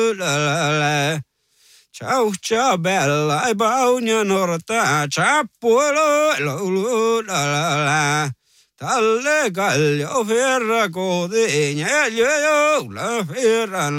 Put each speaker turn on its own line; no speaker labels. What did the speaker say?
la la la. Ciao ciao bella e baugna norta, ciappolo la la la. Talle gaglio ferra codegna, la ferra